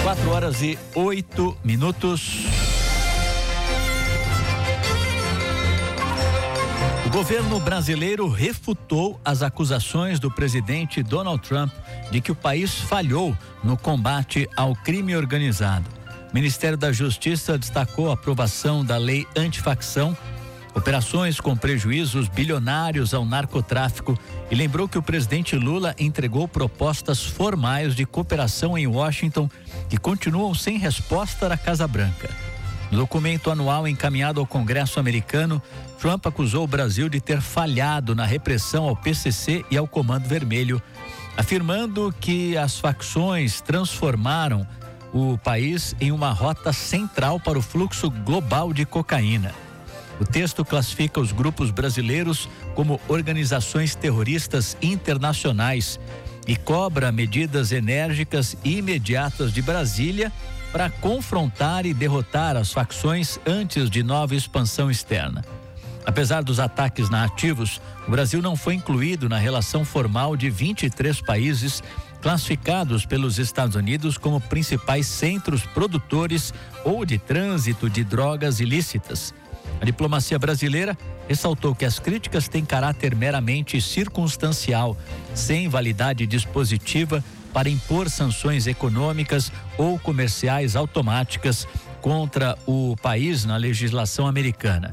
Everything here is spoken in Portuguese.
4h08. O governo brasileiro refutou as acusações do presidente Donald Trump de que o país falhou no combate ao crime organizado. O Ministério da Justiça destacou a aprovação da lei antifacção, operações com prejuízos bilionários ao narcotráfico, e lembrou que o presidente Lula entregou propostas formais de cooperação em Washington que continuam sem resposta da Casa Branca. No documento anual encaminhado ao Congresso americano, Trump acusou o Brasil de ter falhado na repressão ao PCC e ao Comando Vermelho, afirmando que as facções transformaram o país em uma rota central para o fluxo global de cocaína. O texto classifica os grupos brasileiros como organizações terroristas internacionais e cobra medidas enérgicas e imediatas de Brasília para confrontar e derrotar as facções antes de nova expansão externa. Apesar dos ataques narrativos, o Brasil não foi incluído na relação formal de 23 países classificados pelos Estados Unidos como principais centros produtores ou de trânsito de drogas ilícitas. A diplomacia brasileira ressaltou que as críticas têm caráter meramente circunstancial, sem validade dispositiva para impor sanções econômicas ou comerciais automáticas contra o país na legislação americana.